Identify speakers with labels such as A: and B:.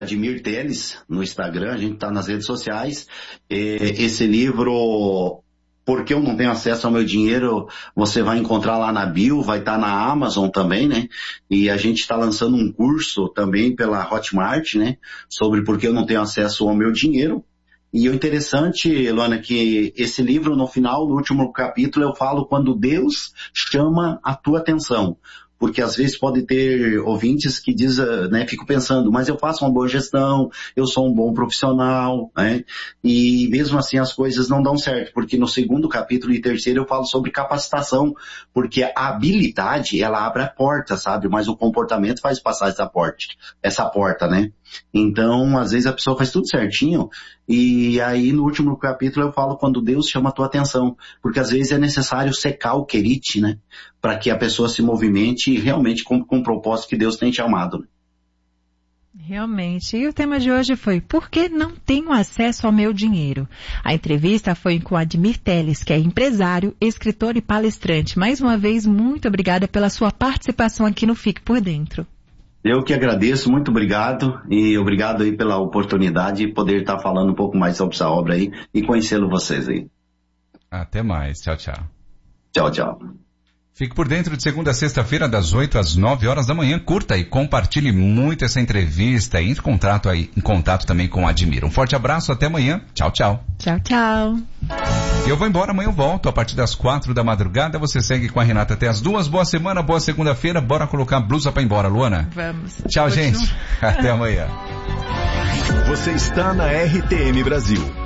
A: Admir Teles, no Instagram, a gente está nas redes sociais. Esse livro, Porque Eu Não Tenho Acesso ao Meu Dinheiro, você vai encontrar lá na bio, vai estar na Amazon também, né? E a gente está lançando um curso também pela Hotmart, né? Sobre Porque Eu Não Tenho Acesso ao Meu Dinheiro. E o interessante, Luana, que esse livro, no final, no último capítulo, eu falo quando Deus chama a tua atenção. Porque às vezes pode ter ouvintes que dizem, né, fico pensando, mas eu faço uma boa gestão, eu sou um bom profissional, né? E mesmo assim as coisas não dão certo, porque no segundo capítulo e terceiro eu falo sobre capacitação, porque a habilidade, ela abre a porta, sabe? Mas o comportamento faz passar essa porta, né? Então, às vezes a pessoa faz tudo certinho, e aí no último capítulo eu falo quando Deus chama a tua atenção, porque às vezes é necessário secar o querite, né? Para que a pessoa se movimente realmente com o propósito que Deus tem chamado. Né?
B: Realmente. E o tema de hoje foi Por que não tenho acesso ao meu dinheiro? A entrevista foi com Admir Teles, que é empresário, escritor e palestrante. Mais uma vez, muito obrigada pela sua participação aqui no Fique por Dentro.
A: Eu que agradeço, muito obrigado, e obrigado aí pela oportunidade de poder estar falando um pouco mais sobre essa obra aí e conhecê-lo vocês aí.
C: Até mais, tchau, tchau.
A: Tchau, tchau.
C: Fique por dentro de segunda a sexta-feira, das 8 às 9 horas da manhã. Curta e compartilhe muito essa entrevista e entre em contato também com o Admir. Um forte abraço, até amanhã. Tchau, tchau.
B: Tchau, tchau.
C: E eu vou embora, amanhã eu volto a partir das 4 da madrugada. Você segue com a Renata até as 2. Boa semana, boa segunda-feira. Bora colocar a blusa pra ir embora, Luana.
B: Vamos.
C: Tchau, gente. Até amanhã.
D: Você está na RTM Brasil.